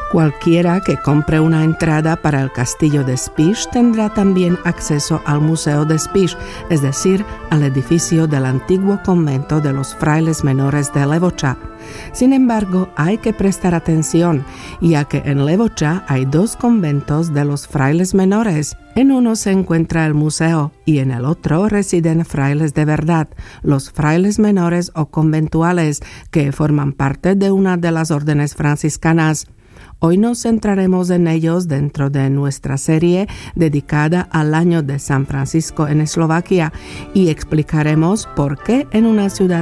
Cualquiera que compre una entrada para el castillo de Spiš tendrá también acceso al Museo de Spiš, es decir, al edificio del antiguo convento de los frailes menores de Levoča. Sin embargo, hay que prestar atención, ya que en Levoča hay 2 conventos de los frailes menores. En uno se encuentra el museo y en el otro residen frailes de verdad, los frailes menores o conventuales, que forman parte de una de las órdenes franciscanas. Hoy nos centraremos en ellos dentro de nuestra serie dedicada al año de San Francisco en Eslovaquia y explicaremos por qué en una ciudad